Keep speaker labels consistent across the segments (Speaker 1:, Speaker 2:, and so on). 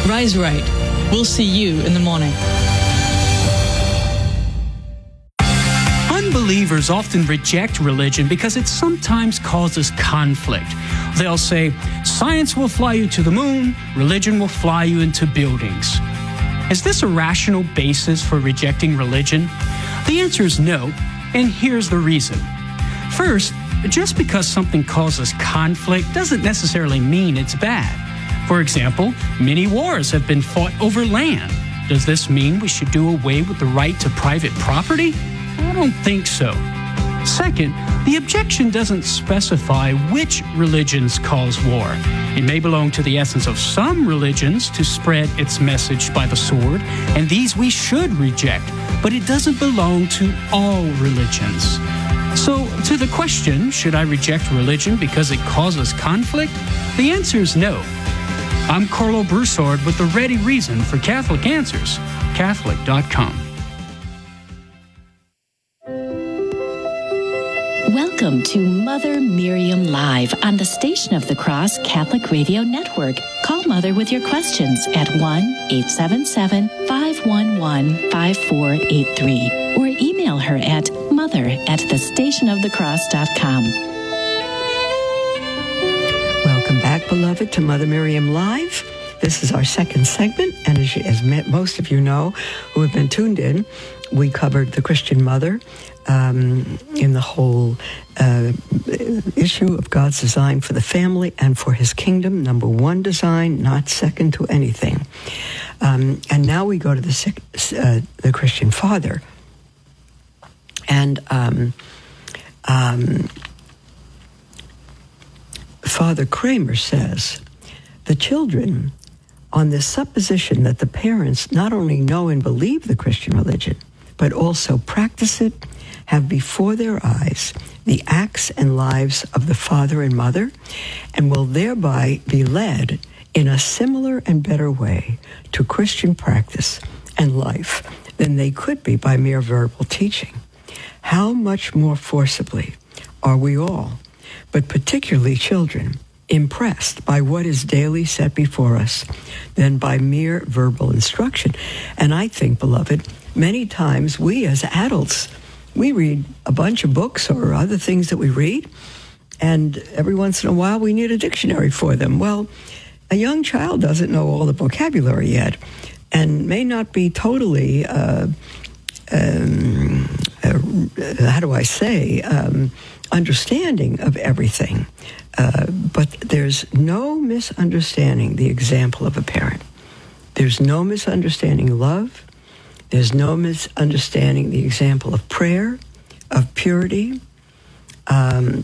Speaker 1: Rise right. We'll see you in the morning.
Speaker 2: Unbelievers often reject religion because it sometimes causes conflict. They'll say, science will fly you to the moon, religion will fly you into buildings. Is this a rational basis for rejecting religion? The answer is no, and here's the reason. First, just because something causes conflict doesn't necessarily mean it's bad. For example, many wars have been fought over land. Does this mean we should do away with the right to private property? I don't think so. Second, the objection doesn't specify which religions cause war. It may belong to the essence of some religions to spread its message by the sword, and these we should reject, but it doesn't belong to all religions. So, to the question, should I reject religion because it causes conflict? The answer is no. I'm Carlo Broussard with the ready reason for Catholic Answers, Catholic.com.
Speaker 3: Welcome to Mother Miriam Live on the Station of the Cross Catholic Radio Network. Call Mother with your questions at 1-877-511-5483 or email her at mother@thestationofthecross.com.
Speaker 4: Welcome back, beloved, to Mother Miriam Live. This is our second segment, and as most of you know who have been tuned in, we covered the Christian mother in the whole issue of God's design for the family and for his kingdom. Number one design, not second to anything. And now we go to the Christian father. And Father Kramer says, the children, on the supposition that the parents not only know and believe the Christian religion, but also practice it, have before their eyes the acts and lives of the father and mother, and will thereby be led in a similar and better way to Christian practice and life than they could be by mere verbal teaching. How much more forcibly are we all, but particularly children, impressed by what is daily set before us than by mere verbal instruction? And I think, beloved, many times we as adults, we read a bunch of books or other things that we read, and every once in a while we need a dictionary for them. Well, a young child doesn't know all the vocabulary yet and may not be totally, understanding of everything. But there's no misunderstanding the example of a parent. There's no misunderstanding love. There's no misunderstanding the example of prayer, of purity, and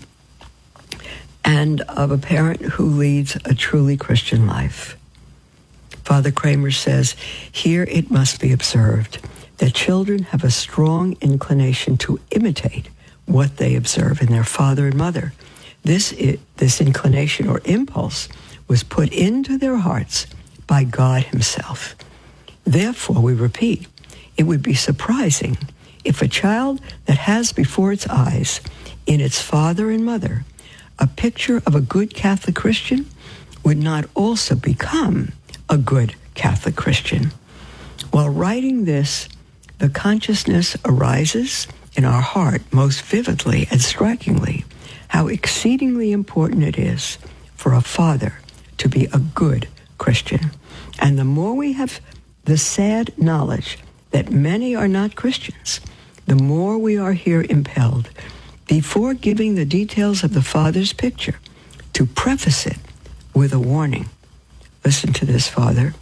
Speaker 4: of a parent who leads a truly Christian life. Father Kramer says, here it must be observed that children have a strong inclination to imitate what they observe in their father and mother. This inclination or impulse was put into their hearts by God himself. Therefore, we repeat, it would be surprising if a child that has before its eyes in its father and mother a picture of a good Catholic Christian would not also become a good Catholic Christian. While writing this, the consciousness arises in our heart most vividly and strikingly how exceedingly important it is for a father to be a good Christian. And the more we have the sad knowledge that many are not Christians, the more we are here impelled, before giving the details of the Father's picture, to preface it with a warning. Listen to this, Father.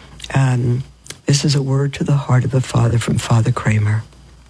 Speaker 4: This is a word to the heart of the Father from Father Kramer.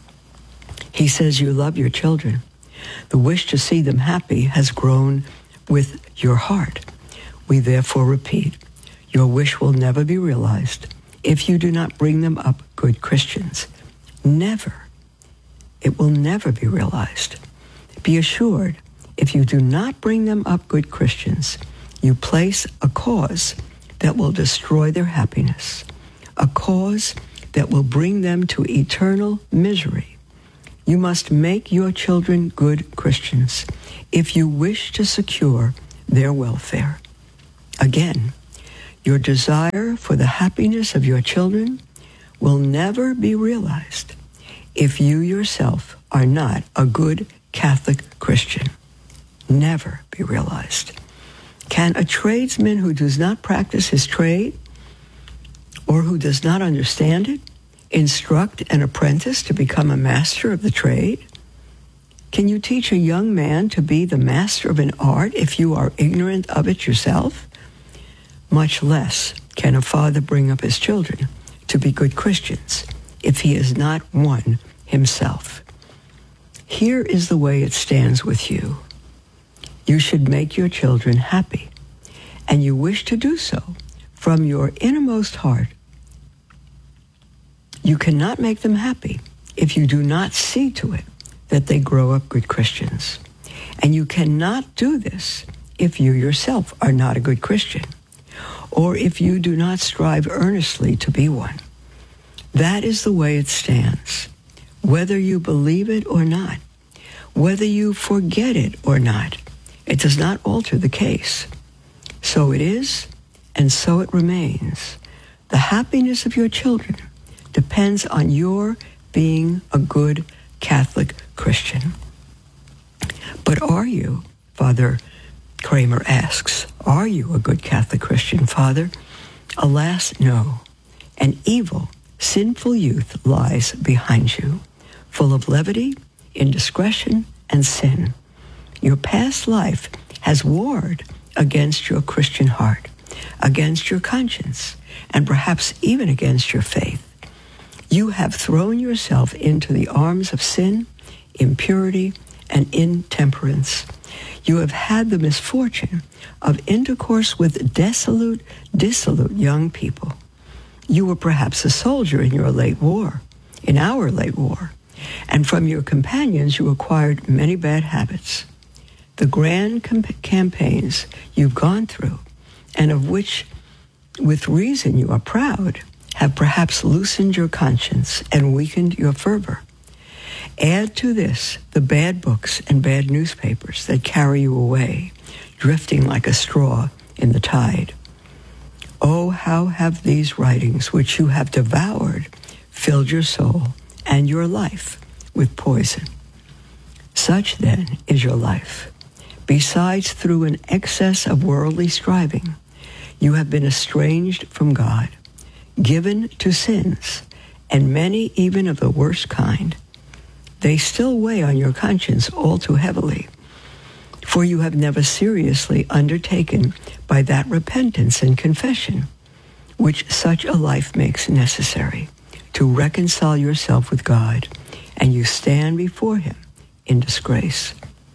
Speaker 4: He says, you love your children. The wish to see them happy has grown with your heart. We therefore repeat, your wish will never be realized if you do not bring them up good Christians. Never. It will never be realized. Be assured, if you do not bring them up good Christians, you place a cause that will destroy their happiness, a cause that will bring them to eternal misery. You must make your children good Christians if you wish to secure their welfare. Again, Your desire for the happiness of your children will never be realized if you yourself are not a good Catholic Christian. Never be realized. Can a tradesman who does not practice his trade or who does not understand it instruct an apprentice to become a master of the trade? Can you teach a young man to be the master of an art if you are ignorant of it yourself? Much less can a father bring up his children to be good Christians if he is not one himself. Here is the way it stands with you. You should make your children happy, and you wish to do so from your innermost heart. You cannot make them happy if you do not see to it that they grow up good Christians. And you cannot do this if you yourself are not a good Christian, or if you do not strive earnestly to be one. That is the way it stands, whether you believe it or not, whether you forget it or not. It does not alter the case. So it is, and so it remains. The happiness of your children depends on your being a good Catholic Christian. But are you, Father Kramer asks, are you a good Catholic Christian, Father? Alas, no. An evil, sinful youth lies behind you, full of levity, indiscretion, and sin. Your past life has warred against your Christian heart, against your conscience, and perhaps even against your faith. You have thrown yourself into the arms of sin, impurity, and intemperance. You have had the misfortune of intercourse with dissolute young people. You were perhaps a soldier in your late war, in our late war, and from your companions you acquired many bad habits. The grand campaigns you've gone through, and of which, with reason, you are proud, have perhaps loosened your conscience and weakened your fervor. Add to this the bad books and bad newspapers that carry you away, drifting like a straw in the tide. Oh, how have these writings, which you have devoured, filled your soul and your life with poison. Such, then, is your life. Besides, through an excess of worldly striving, you have been estranged from God, given to sins, and many even of the worst kind. They still weigh on your conscience all too heavily, for you have never seriously undertaken by that repentance and confession which such a life makes necessary to reconcile yourself with God, and you stand before him in disgrace.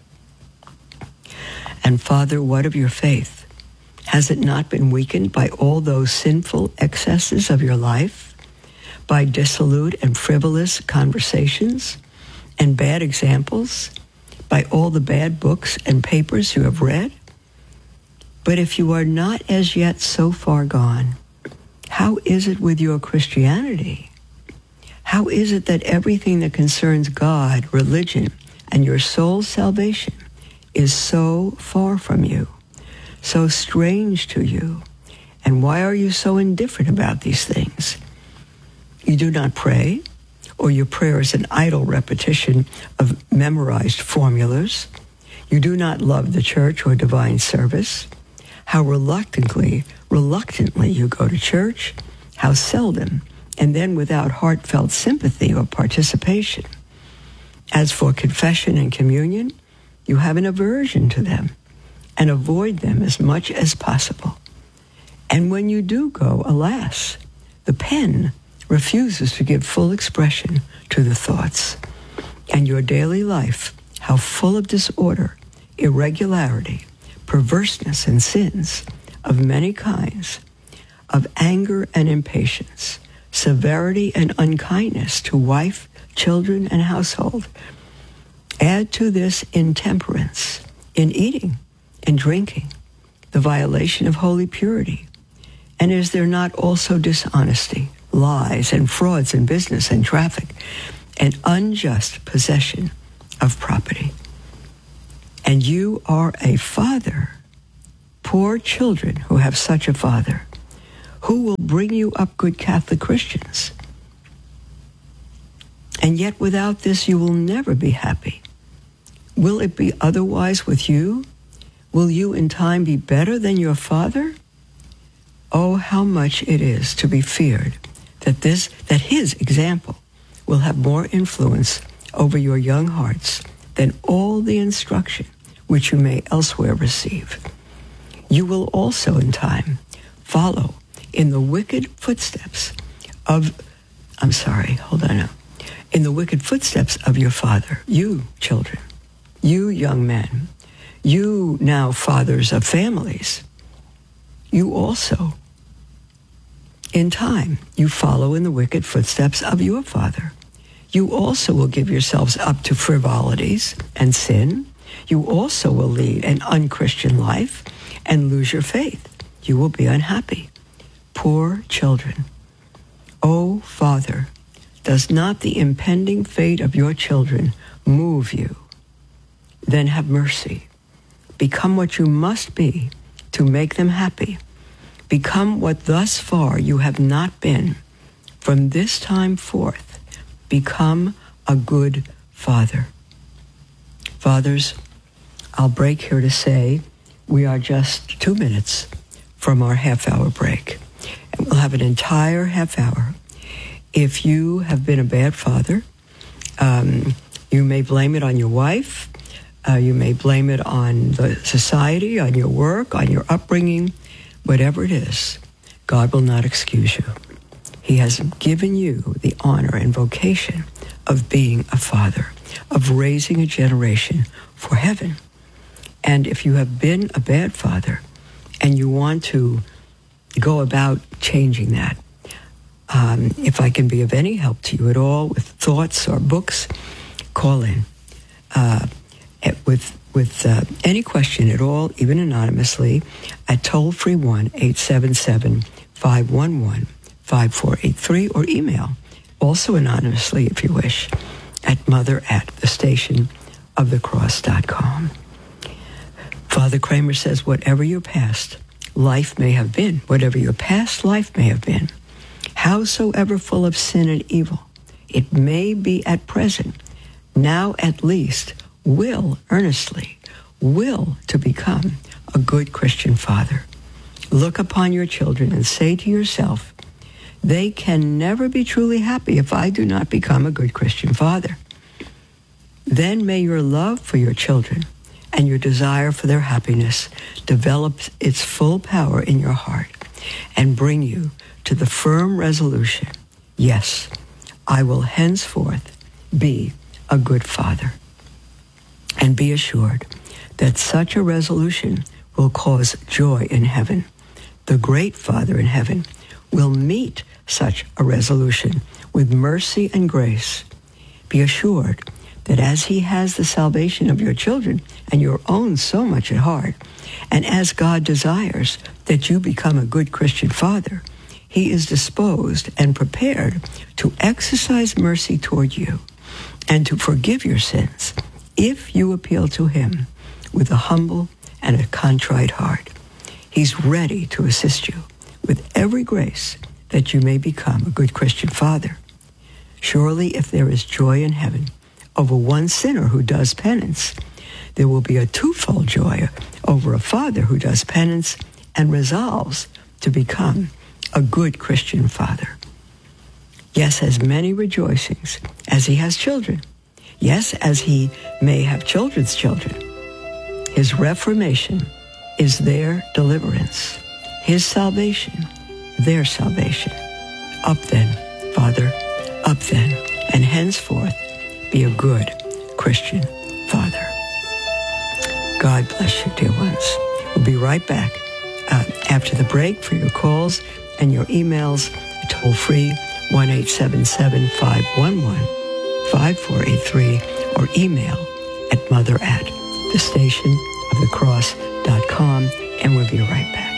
Speaker 4: And Father, what of your faith? Has it not been weakened by all those sinful excesses of your life, by dissolute and frivolous conversations and bad examples, by all the bad books and papers you have read? But if you are not as yet so far gone, how is it with your Christianity? How is it that everything that concerns God, religion, and your soul's salvation is so far from you, so strange to you? And why are you so indifferent about these things? You do not pray, or your prayer is an idle repetition of memorized formulas. You do not love the church or divine service. How reluctantly you go to church, how seldom, and then without heartfelt sympathy or participation. As for confession and communion, you have an aversion to them and avoid them as much as possible. And when you do go, alas, the pen refuses to give full expression to the thoughts. And your daily life, how full of disorder, irregularity, perverseness, and sins of many kinds, of anger and impatience, severity and unkindness to wife, children, and household. Add to this intemperance in eating and drinking, the violation of holy purity. And is there not also dishonesty, lies, and frauds in business and traffic, and unjust possession of property? And you are a father. Poor children who have such a father. Who will bring you up good Catholic Christians? And yet without this, you will never be happy. Will it be otherwise with you? Will you in time be better than your father? Oh, how much it is to be feared that his example will have more influence over your young hearts than all the instruction which you may elsewhere receive. You will also in time follow in the wicked footsteps of your father, you children, you young men, you now fathers of families. You also, in time, you follow in the wicked footsteps of your father. You also will give yourselves up to frivolities and sin. You also will lead an unchristian life and lose your faith. You will be unhappy. Poor children. Oh, Father, does not the impending fate of your children move you? Then have mercy. Become what you must be to make them happy. Become what thus far you have not been. From this time forth, become a good father. Fathers, I'll break here to say we are just 2 minutes from our half-hour break. And we'll have an entire half hour. If you have been a bad father, you may blame it on your wife. You may blame it on the society, on your work, on your upbringing. Whatever it is, God will not excuse you. He has given you the honor and vocation of being a father, of raising a generation for heaven. And if you have been a bad father and you want to go about changing that, if I can be of any help to you at all with thoughts or books, call in with any question at all, even anonymously, at toll-free 1-877-511-5483, or email, also anonymously if you wish, at mother@thestationofthecross.com. Father Kramer says, whatever your past life may have been, howsoever full of sin and evil it may be at present, now at least will to become a good Christian father. Look upon your children and say to yourself, they can never be truly happy if I do not become a good Christian father. Then may your love for your children and your desire for their happiness develop its full power in your heart and bring you to the firm resolution, yes, I will henceforth be a good father. And be assured that such a resolution will cause joy in heaven. The great Father in heaven will meet such a resolution with mercy and grace. Be assured that as he has the salvation of your children and your own so much at heart, and as God desires that you become a good Christian father, he is disposed and prepared to exercise mercy toward you and to forgive your sins if you appeal to him with a humble and a contrite heart. He's ready to assist you with every grace that you may become a good Christian father. Surely if there is joy in heaven over one sinner who does penance, there will be a twofold joy over a father who does penance and resolves to become a good Christian father. Yes, as many rejoicings as he has children. Yes, as he may have children's children. His reformation is their deliverance. His salvation, their salvation. Up then, Father, up then, and henceforth be a good Christian father. God bless you, dear ones. We'll be right back after the break for your calls and your emails. Toll free 1-877-511-5483 or email at mother@thestationofthecross.com, and we'll be right back.